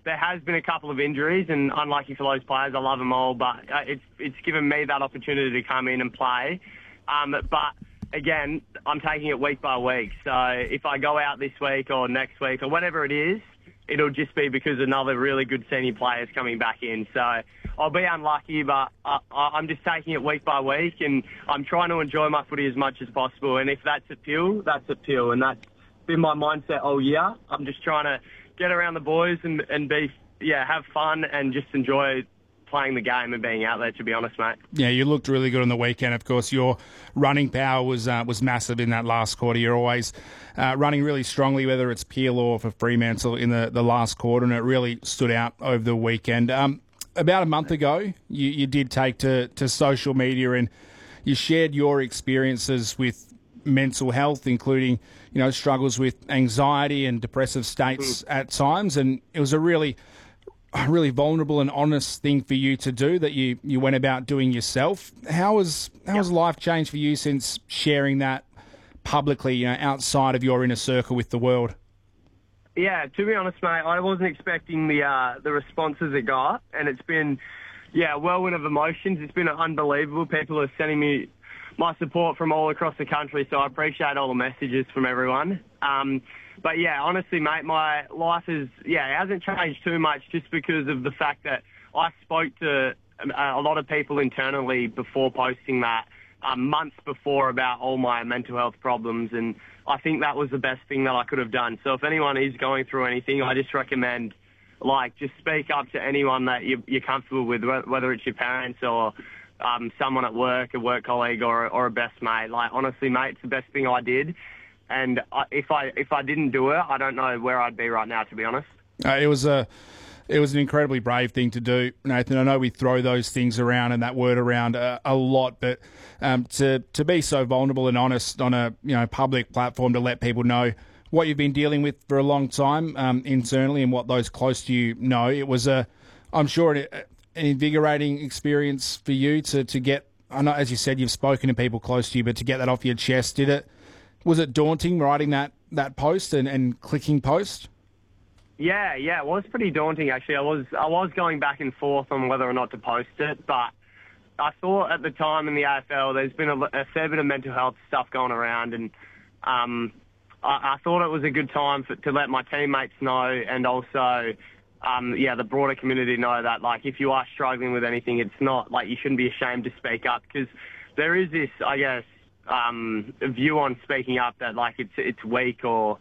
there has been a couple of injuries, and unlucky for those players. I love them all, but it's given me that opportunity to come in and play. But again, I'm taking it week by week. So if I go out this week or next week or whatever it is, it'll just be because another really good senior player is coming back in. So I'll be unlucky, but I'm just taking it week by week, and I'm trying to enjoy my footy as much as possible. And if that's a pill, that's a pill, and that's been my mindset all year. I'm just trying to get around the boys and have fun and just enjoy playing the game and being out there, to be honest, mate. Yeah, you looked really good on the weekend. Of course, your running power was massive in that last quarter. You're always running really strongly, whether it's Peel or for Fremantle in the last quarter, and it really stood out over the weekend. About a month ago, you did take to social media and you shared your experiences with mental health, including struggles with anxiety and depressive states at times, and it was a really vulnerable and honest thing for you to do that you went about doing yourself. How has life changed for you since sharing that publicly, outside of your inner circle with the world? Yeah, to be honest, mate, I wasn't expecting the responses it got, and it's been, a whirlwind of emotions. It's been unbelievable. People are sending me my support from all across the country, so I appreciate all the messages from everyone. But honestly, mate, my life it hasn't changed too much just because of the fact that I spoke to a lot of people internally before posting that, months before, about all my mental health problems, and I think that was the best thing that I could have done. So if anyone is going through anything, I just recommend, just speak up to anyone that you're comfortable with, whether it's your parents or someone at work, a work colleague, or a best mate. Honestly, mate, it's the best thing I did. And if I didn't do it, I don't know where I'd be right now, to be honest. It was an incredibly brave thing to do, Nathan. I know we throw those things around and that word around a lot, but to be so vulnerable and honest on a public platform, to let people know what you've been dealing with for a long time internally and what those close to you know, it was I'm sure an invigorating experience for you to get. I know, as you said, you've spoken to people close to you, but to get that off your chest, was it daunting writing that post and clicking post? Yeah, it was pretty daunting, actually. I was going back and forth on whether or not to post it, but I thought at the time in the AFL there's been a fair bit of mental health stuff going around, and I thought it was a good time to let my teammates know, and also the broader community know that, if you are struggling with anything, it's not, you shouldn't be ashamed to speak up, because there is this, I guess, view on speaking up that it's weak, or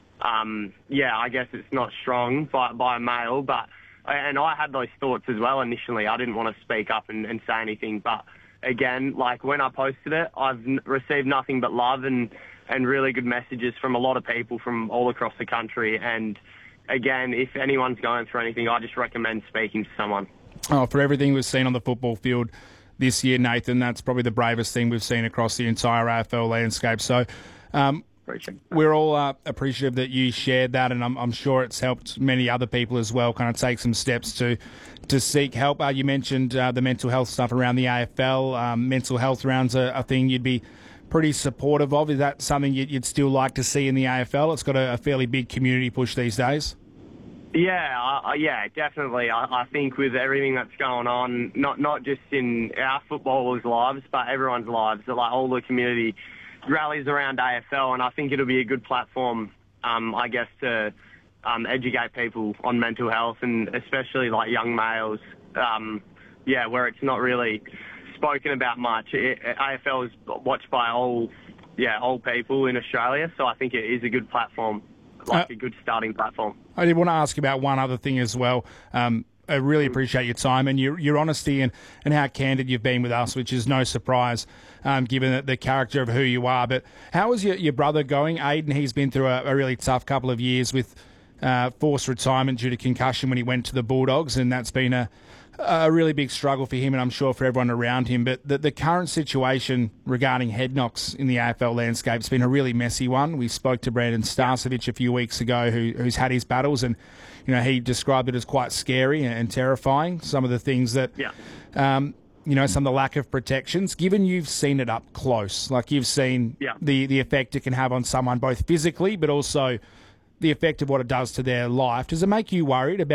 I guess it's not strong by a male, and I had those thoughts as well initially. I didn't want to speak up and say anything, but again, when I posted it, I've received nothing but love and really good messages from a lot of people from all across the country. And again, if anyone's going through anything, I just recommend speaking to someone. For everything we've seen on the football field this year, Nathan, that's probably the bravest thing we've seen across the entire AFL landscape. So we're all appreciative that you shared that, and I'm sure it's helped many other people as well kind of take some steps to seek help. You mentioned the mental health stuff around the AFL. Mental health rounds are a thing you'd be pretty supportive of. Is that something you'd still like to see in the AFL? It's got a fairly big community push these days. Yeah, definitely. I think with everything that's going on, not just in our footballers' lives, but everyone's lives, all the community rallies around AFL, and I think it'll be a good platform, I guess, to educate people on mental health, and especially young males, where it's not really spoken about much. AFL is watched by all people in Australia, so I think it is a good platform. A good starting platform. I did want to ask about one other thing as well. I really appreciate your time and your honesty and how candid you've been with us, which is no surprise given the character of who you are. But how is your brother going, Aiden? He's been through a really tough couple of years with forced retirement due to concussion when he went to the Bulldogs, and that's been a really big struggle for him, and I'm sure for everyone around him. But the current situation regarding head knocks in the AFL landscape has been a really messy one. We spoke to Brandon Starcevich a few weeks ago, who's had his battles, and he described it as quite scary and terrifying. Some of the things that, some of the lack of protections. Given you've seen it up close, you've seen the effect it can have on someone both physically, but also the effect of what it does to their life. Does it make you worried about